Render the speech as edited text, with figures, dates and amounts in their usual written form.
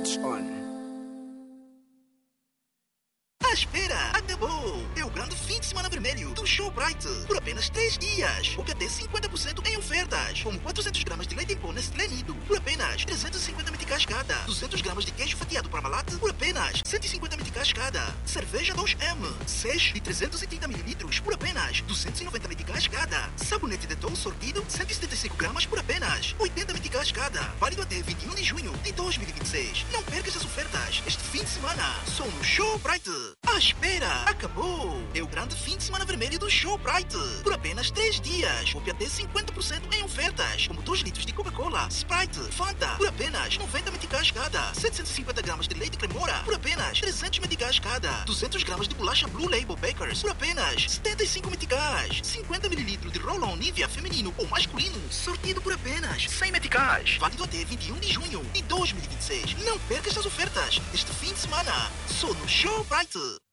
Lights on. A espera acabou! É o grande fim de semana vermelho do Showbrite. Por apenas 3 dias. Poupe até 50% em ofertas. Como 400 gramas de leite em pó Nestlé Nido por apenas 350 ml cada. 200 gramas de queijo fatiado Parmalat por apenas 150 ml cada. Cerveja 2M, 6 de 330 ml por apenas 290 ml cada. Sabonete Dettol sortido 175 gramas por apenas 80 ml cada. Válido até 21 de junho de 2026. Não perca essas ofertas este fim de semana. Só no Showbrite. A espera acabou! É o grande fim de semana vermelho do Showbrite. Por apenas 3 dias. Poupe até 50% em ofertas. Como 2 litros de Coca-Cola, Sprite, Fanta, por apenas 90 ml cada. 750 gramas de leite cremora, por apenas 300 ml cada. 200 gramas de bolacha Blue Label Bakers, por apenas 75 ml. 50 ml de Roll-On Nivea feminino ou masculino, sortido por apenas 100 ml. Válido até 21 de junho de 2026. Não perca estas ofertas este fim de semana. Só no Showbrite.